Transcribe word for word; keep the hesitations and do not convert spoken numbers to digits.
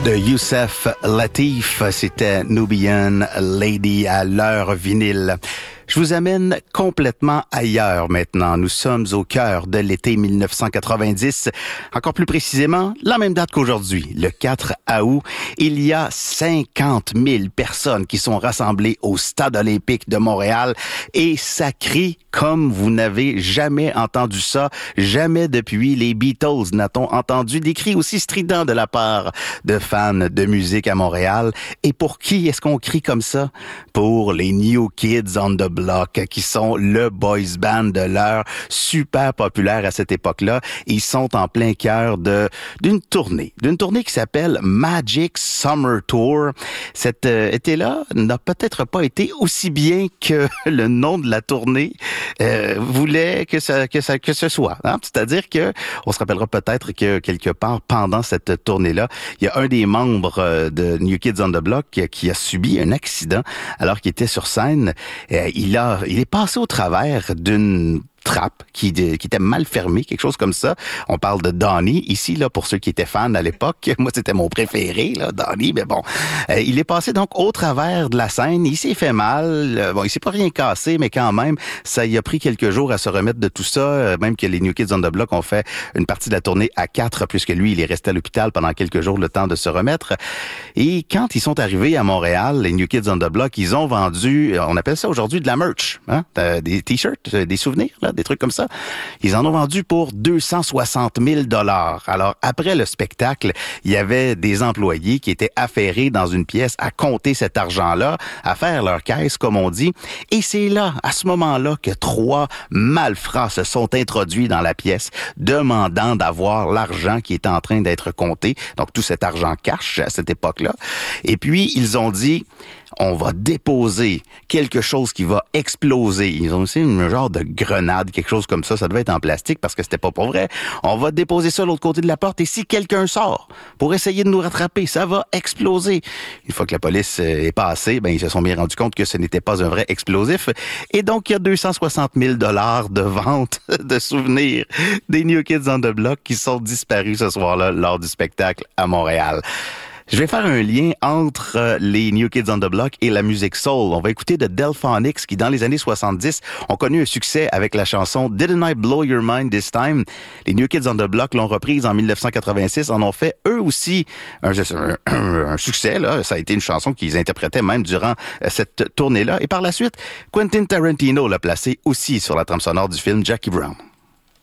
De Youssef Latif, c'était Nubian Lady à l'heure vinyle. Je vous amène complètement ailleurs maintenant. Nous sommes au cœur de l'été mille neuf cent quatre-vingt-dix. Encore plus précisément, la même date qu'aujourd'hui, le quatre août. Il y a cinquante mille personnes qui sont rassemblées au Stade olympique de Montréal et ça crie comme vous n'avez jamais entendu ça. Jamais depuis les Beatles n'a-t-on entendu des cris aussi stridents de la part de fans de musique à Montréal. Et pour qui est-ce qu'on crie comme ça? Pour les New Kids on the Block, qui sont le boys band de l'heure, super populaire à cette époque-là. Ils sont en plein cœur de d'une tournée, d'une tournée qui s'appelle Magic Summer Tour. Cet euh, été-là n'a peut-être pas été aussi bien que le nom de la tournée euh, voulait que ça que ça que ce soit. Hein? C'est-à-dire que on se rappellera peut-être que quelque part pendant cette tournée-là, il y a un des membres euh, de New Kids on the Block qui, qui a subi un accident alors qu'il était sur scène. Euh, il a il est passé au travers d'une trappe qui, qui était mal fermée, quelque chose comme ça. On parle de Donnie ici, là, pour ceux qui étaient fans à l'époque. Moi, c'était mon préféré, là, Donnie, mais bon. Euh, il est passé donc au travers de la scène. Il s'est fait mal. Euh, bon, il s'est pas rien cassé, mais quand même, ça y a pris quelques jours à se remettre de tout ça. Euh, même que les New Kids on the Block ont fait une partie de la tournée à quatre, puisque lui, il est resté à l'hôpital pendant quelques jours, le temps de se remettre. Et quand ils sont arrivés à Montréal, les New Kids on the Block, ils ont vendu, on appelle ça aujourd'hui de la merch, hein, des t-shirts, des souvenirs, là, des trucs comme ça. Ils en ont vendu pour deux cent soixante mille dollars. Alors, après le spectacle, il y avait des employés qui étaient affairés dans une pièce à compter cet argent-là, à faire leur caisse, comme on dit. Et c'est là, à ce moment-là, que trois malfrats se sont introduits dans la pièce, demandant d'avoir l'argent qui était en train d'être compté. Donc, tout cet argent cash à cette époque-là. Et puis, ils ont dit... on va déposer quelque chose qui va exploser. Ils ont aussi un genre de grenade, quelque chose comme ça. Ça devait être en plastique parce que c'était pas pour vrai. On va déposer ça de l'autre côté de la porte et si quelqu'un sort pour essayer de nous rattraper, ça va exploser. Une fois que la police est passée, ben ils se sont bien rendus compte que ce n'était pas un vrai explosif. Et donc, il y a deux cent soixante mille dollars de vente de souvenirs des New Kids on the Block qui sont disparus ce soir-là lors du spectacle à Montréal. Je vais faire un lien entre les New Kids on the Block et la musique soul. On va écouter de Delphonics qui, dans les années soixante-dix, ont connu un succès avec la chanson Didn't I Blow Your Mind This Time? Les New Kids on the Block l'ont reprise en mille neuf cent quatre-vingt-six, en ont fait eux aussi un, un, un, un succès. Là. Ça a été une chanson qu'ils interprétaient même durant cette tournée-là. Et par la suite, Quentin Tarantino l'a placé aussi sur la trame sonore du film Jackie Brown.